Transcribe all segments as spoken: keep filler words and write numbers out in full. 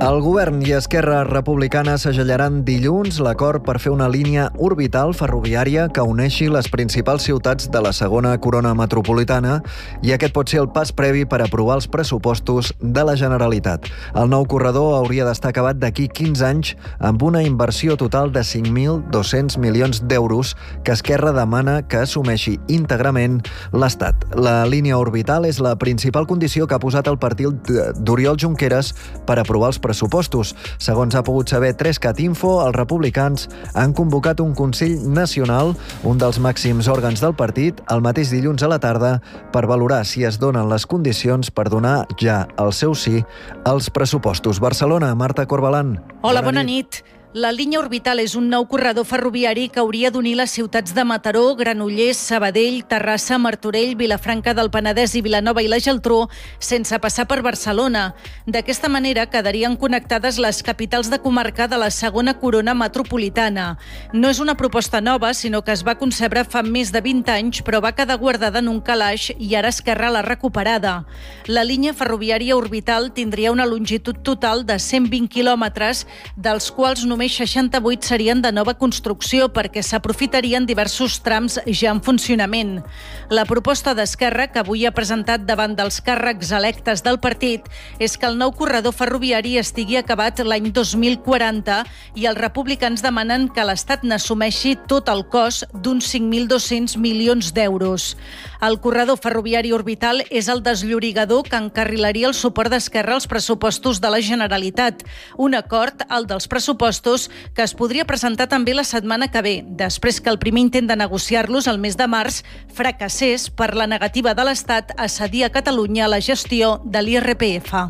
El govern i Esquerra Republicana segellaran dilluns l'acord per fer una línia orbital ferroviària que uneixi les principals ciutats de la segona corona metropolitana i aquest pot ser el pas previ per aprovar els pressupostos de la Generalitat. El nou corredor hauria d'estar acabat d'aquí quinze anys amb una inversió total de cinc mil dos-cents milions d'euros que Esquerra demana que assumeixi íntegrament l'Estat. La línia orbital és la principal condició que ha posat el partit d'Oriol Junqueras per aprovar els pressupostos. Segons ha pogut saber tres cat info, els republicans han convocat un Consell Nacional, un dels màxims òrgans del partit, el mateix dilluns a la tarda per valorar si es donen les condicions per donar ja el seu sí als pressupostos. Barcelona, Marta Corbalán. Hola, bona nit. La línia orbital és un nou corredor ferroviari que hauria d'unir les ciutats de Mataró, Granollers, Sabadell, Terrassa, Martorell, Vilafranca del Penedès i Vilanova i la Geltrú, sense passar per Barcelona. D'aquesta manera quedarien connectades les capitals de comarca de la segona corona metropolitana. No és una proposta nova, sinó que es va concebre fa més de vint anys, però va quedar guardada en un calaix i ara Esquerra l'ha recuperada. La línia ferroviària orbital tindria una longitud total de cent vint quilòmetres, dels quals només seixanta-vuit serien de nova construcció perquè s'aprofitarien diversos trams ja en funcionament. La proposta d'Esquerra, que avui ha presentat davant dels càrrecs electes del partit, és que el nou corredor ferroviari estigui acabat l'any dos mil quaranta i els republicans demanen que l'Estat n'assumeixi tot el cost d'uns cinc mil dos-cents milions d'euros. El corredor ferroviari orbital és el desllorigador que encarrilaria el suport d'Esquerra als pressupostos de la Generalitat. Un acord, el dels pressupostos, que es podria presentar també la setmana que ve, després que el primer intent de negociar-los el mes de març fracassés per la negativa de l'Estat a cedir a Catalunya la gestió de l'I R P F.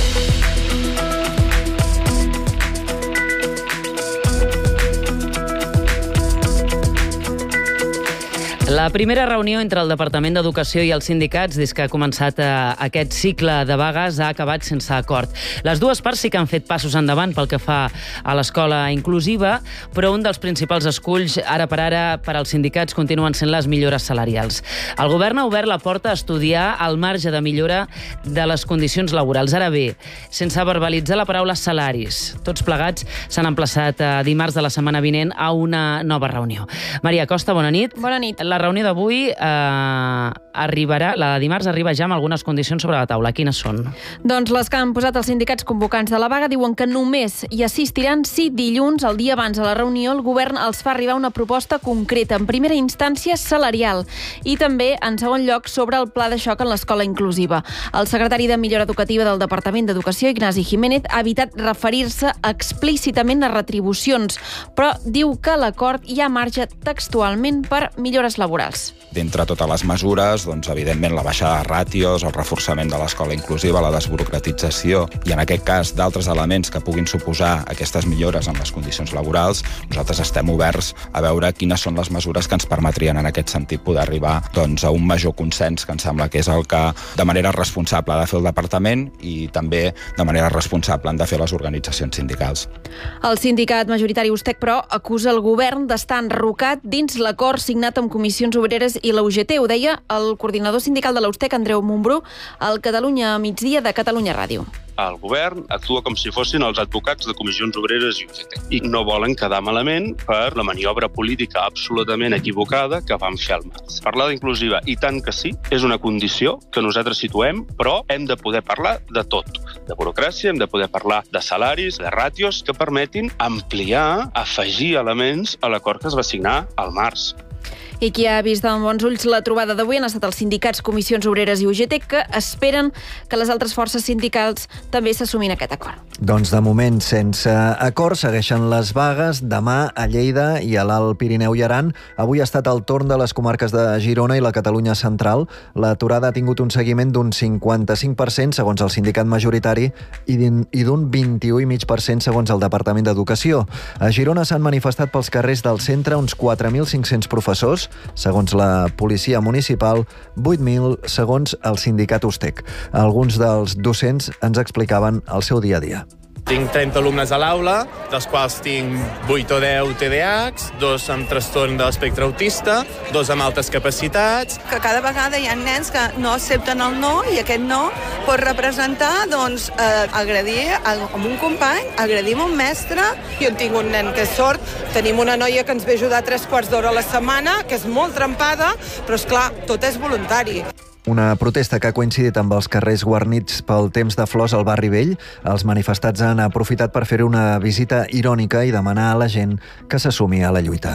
La primera reunió entre el Departament d'Educació i els sindicats des que ha començat eh, aquest cicle de vagues ha acabat sense acord. Les dues parts sí que han fet passos endavant pel que fa a l'escola inclusiva, però un dels principals esculls ara per ara per als sindicats continuen sent les millores salarials. El govern ha obert la porta a estudiar el marge de millora de les condicions laborals. Ara bé, sense verbalitzar la paraula salaris. Tots plegats s'han emplaçat a dimarts de la setmana vinent a una nova reunió. Maria Costa, bona nit. Bona nit. La reunió d'avui eh, arribarà, la de dimarts arriba ja amb algunes condicions sobre la taula. Quines són? Doncs les que han posat els sindicats convocants de la vaga diuen que només hi assistiran si dilluns, el dia abans de la reunió, el govern els fa arribar una proposta concreta, en primera instància salarial, i també, en segon lloc, sobre el pla de xoc en l'escola inclusiva. El secretari de Millora Educativa del Departament d'Educació, Ignasi Jiménez, ha evitat referir-se explícitament a retribucions, però diu que a l'acord hi ha marge textualment per millores laborals. D'entre totes les mesures, doncs, evidentment, la baixada de ràtios, el reforçament de l'escola inclusiva, la desburocratització i, en aquest cas, d'altres elements que puguin suposar aquestes millores en les condicions laborals, nosaltres estem oberts a veure quines són les mesures que ens permetrien, en aquest sentit, poder arribar doncs, a un major consens, que em sembla que és el que, de manera responsable, ha de fer el departament i també, de manera responsable, han de fer les organitzacions sindicals. El sindicat majoritari Ustec, però, acusa el govern d'estar enrocat dins l'acord signat amb Comissions Obreres i la U G T. Ho deia el coordinador sindical de la Ustec, Andreu Montbrú, al Catalunya a migdia de Catalunya Ràdio. El govern actua com si fossin els advocats de Comissions Obreres i U G T i no volen quedar malament per la maniobra política absolutament equivocada que van fer al març. Parlar d'inclusiva, i tant que sí, és una condició que nosaltres situem, però hem de poder parlar de tot. De burocràcia, hem de poder parlar de salaris, de ràtios que permetin ampliar, afegir elements a l'acord que es va signar al març. I qui ha vist amb bons ulls la trobada d'avui han estat els sindicats, Comissions Obreres i U G T, que esperen que les altres forces sindicals també s'assumin aquest acord. Doncs de moment, sense acord, segueixen les vagues. Demà a Lleida i a l'Alt Pirineu i Aran. Avui ha estat el torn de les comarques de Girona i la Catalunya central. L'aturada ha tingut un seguiment d'un cinquanta-cinc per cent, segons el sindicat majoritari, i d'un vint-i-u coma cinc per cent, segons el Departament d'Educació. A Girona s'han manifestat pels carrers del centre uns quatre mil cinc-cents professors, segons la policia municipal, vuit mil segons el sindicat Ustec. Alguns dels docents ens explicaven el seu dia a dia. Tinc trenta alumnes a l'aula, dels quals tinc vuit o deu T D A Hs, dos amb trastorn de l'espectre autista, dos amb altes capacitats. Que cada vegada hi ha nens que no accepten el no i aquest no pot representar doncs, eh, agredir a un company, agredir a un mestre. Jo tinc un nen que és sord, tenim una noia que ens ve ajudar tres quarts d'hora a la setmana, que és molt trempada, però és clar, tot és voluntari. Una protesta que ha coincidit amb els carrers guarnits pel temps de flors al barri vell. Els manifestants han aprofitat per fer una visita irònica i demanar a la gent que s'assumi a la lluita.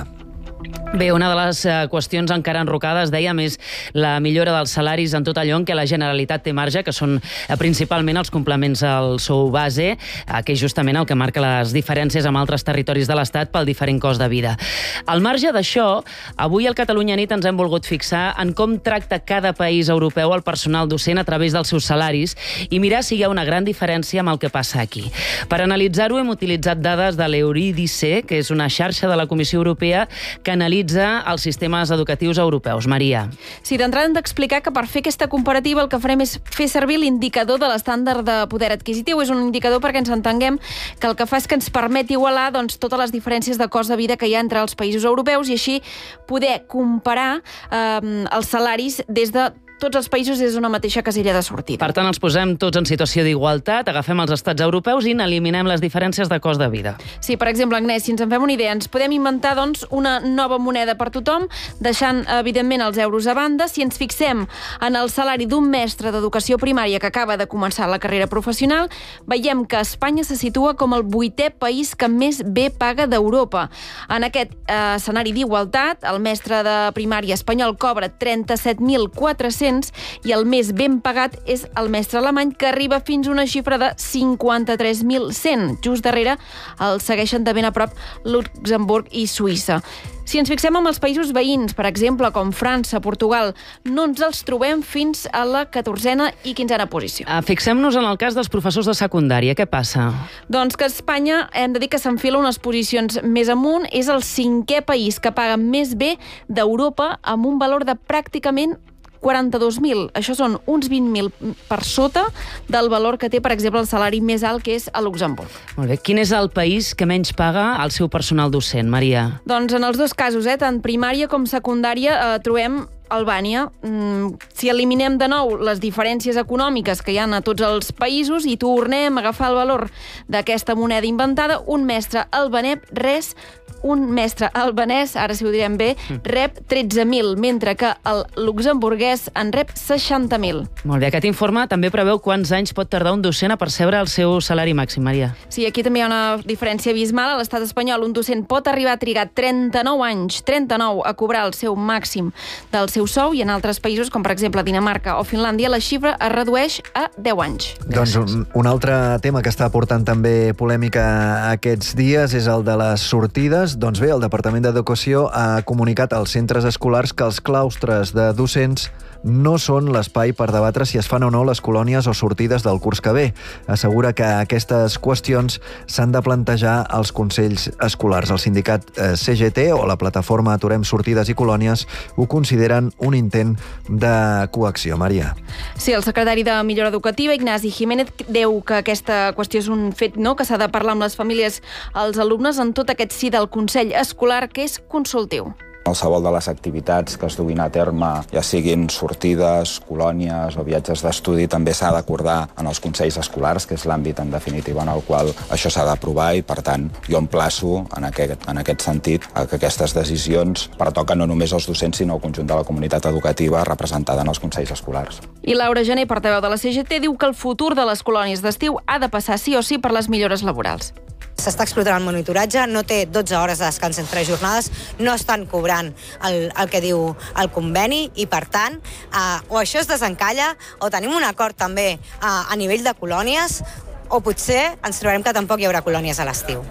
Bé, una de les qüestions encara enrocades, dèiem, és la millora dels salaris en tot allò en què la Generalitat té marge, que són principalment els complements al sou base, que és justament el que marca les diferències amb altres territoris de l'Estat pel diferent cost de vida. Al marge d'això, avui al Catalunya Nit ens hem volgut fixar en com tracta cada país europeu el personal docent a través dels seus salaris i mirar si hi ha una gran diferència amb el que passa aquí. Per analitzar-ho hem utilitzat dades de l'Euridice, que és una xarxa de la Comissió Europea que analitza els sistemes educatius europeus. Maria. Sí, d'entrada hem d'explicar que per fer aquesta comparativa el que farem és fer servir l'indicador de l'estàndard de poder adquisitiu. És un indicador perquè ens entenguem que el que fa és que ens permet igualar doncs, totes les diferències de cost de vida que hi ha entre els països europeus i així poder comparar eh, els salaris des de tots els països des d'una mateixa casella de sortida. Per tant, els posem tots en situació d'igualtat, agafem els estats europeus i n'eliminem les diferències de cost de vida. Sí, per exemple, Agnès, si ens en fem una idea, ens podem inventar doncs, una nova moneda per tothom, deixant, evidentment, els euros a banda. Si ens fixem en el salari d'un mestre d'educació primària que acaba de començar la carrera professional, veiem que Espanya se situa com el vuitè país que més bé paga d'Europa. En aquest eh, escenari d'igualtat, el mestre de primària espanyol cobra trenta-set mil quatre-cents i el més ben pagat és el mestre alemany, que arriba fins a una xifra de cinquanta-tres mil cent. Just darrere el segueixen de ben a prop Luxemburg i Suïssa. Si ens fixem en els països veïns, per exemple, com França, Portugal, no ens els trobem fins a la catorzena i quinzena posició. Fixem-nos en el cas dels professors de secundària. Què passa? Doncs que Espanya, hem de dir que s'enfila unes posicions més amunt, és el cinquè país que paga més bé d'Europa amb un valor de pràcticament quaranta-dos mil. Això són uns vint mil per sota del valor que té, per exemple, el salari més alt, que és a Luxemburg. Molt bé. Quin és el país que menys paga al seu personal docent, Maria? Doncs en els dos casos, eh, tant primària com secundària, eh, trobem Albània. Mm, si eliminem de nou les diferències econòmiques que hi ha a tots els països i tornem a agafar el valor d'aquesta moneda inventada, un mestre albanès, res, un mestre albanès, ara si ho direm bé, rep tretze mil, mentre que el luxemburguès en rep seixanta mil. Molt bé, aquest informe també preveu quants anys pot tardar un docent a percebre el seu salari màxim, Maria. Sí, aquí també hi ha una diferència abismal. A l'estat espanyol un docent pot arribar a trigar trenta-nou anys, trenta-nou, a cobrar el seu màxim del seu sou, i en altres països, com per exemple Dinamarca o Finlàndia, la xifra es redueix a deu anys. Doncs un, un altre tema que està portant també polèmica aquests dies és el de les sortides. Doncs bé, el Departament d'Educació ha comunicat als centres escolars que els claustres de docents no són l'espai per debatre si es fan o no les colònies o sortides del curs que ve. Assegura que aquestes qüestions s'han de plantejar als consells escolars. El sindicat C G T o la plataforma Aturem Sortides i Colònies ho consideren un intent de coacció. Maria. Sí, el secretari de Millora Educativa, Ignasi Jiménez, diu que aquesta qüestió és un fet, no?, que s'ha de parlar amb les famílies, els alumnes, en tot aquest si del Consell Escolar, que és consultiu. Qualsevol de les activitats que es duguin a terme, ja siguin sortides, colònies o viatges d'estudi, també s'ha d'acordar en els consells escolars, que és l'àmbit, en definitiva, en el qual això s'ha d'aprovar, i, per tant, jo emplaço, en aquest, en aquest sentit, a que aquestes decisions pertoquen no només als docents, sinó al conjunt de la comunitat educativa representada en els consells escolars. I Laura Gené, portaveu de la C G T, diu que el futur de les colònies d'estiu ha de passar sí o sí per les millores laborals. S'està explotant el monitoratge, no té dotze hores de descans entre jornades, no estan cobrant el, el que diu el conveni i, per tant, eh, o això es desencalla o tenim un acord també eh, a nivell de colònies, o potser ens trobarem que tampoc hi haurà colònies a l'estiu.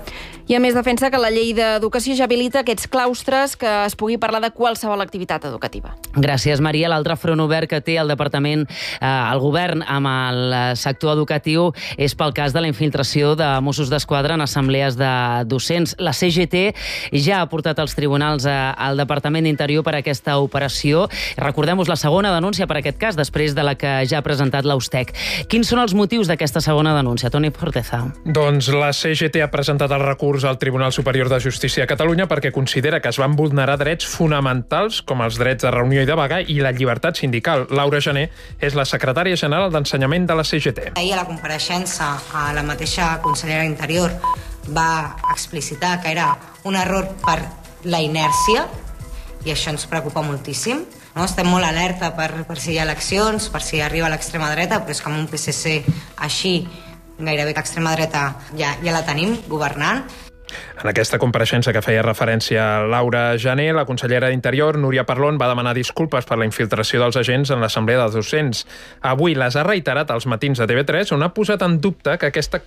I a més defensa que la llei d'educació ja habilita aquests claustres que es pugui parlar de qualsevol activitat educativa. Gràcies, Maria. L'altre front obert que té el departament, eh, el govern amb el sector educatiu és pel cas de la infiltració de Mossos d'Esquadra en assemblees de docents. La C G T ja ha portat als tribunals eh, al Departament d'Interior per aquesta operació. Recordem-vos la segona denúncia per aquest cas, després de la que ja ha presentat l'Austec. Quins són els motius d'aquesta segona denúncia? Toni Forteza. Doncs la C G T ha presentat el recurs al Tribunal Superior de Justícia de Catalunya perquè considera que es van vulnerar drets fonamentals com els drets de reunió i de vaga i la llibertat sindical. Laura Jané és la secretària general d'Ensenyament de la C G T. Ahir a la compareixença a la mateixa consellera d'Interior va explicitar que era un error per la inèrcia i això ens preocupa moltíssim. No? Estem molt alerta per, per si hi ha eleccions, per si arriba l'extrema dreta, però és que amb un P S C així gairebé l'extrema dreta ja, ja la tenim governant. En aquesta compareixença que feia referència a Laura Jané, la consellera d'Interior, Núria Parlon, va demanar disculpes per la infiltració dels agents en l'assemblea dels docents. Avui les ha reiterat als matins de T V tres, on ha posat en dubte que aquesta